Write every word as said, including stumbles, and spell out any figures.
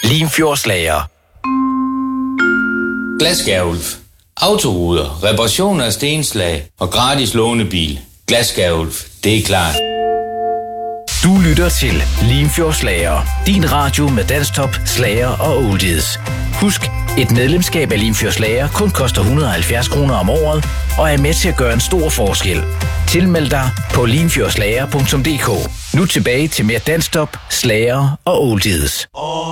Limfjordslager. Glasskærulf. Autoruder, reparation af stenslag og gratis lånebil. Glasskærulf, det er klart. Du lytter til Limfjordslager. Din radio med danstop, slager og oldies. Husk, et medlemskab af Limfjordslager kun koster et hundrede og halvfjerds kroner om året og er med til at gøre en stor forskel. Tilmeld dig på limfjordslager punktum d k. Nu tilbage til mere danstop, slager og oldies.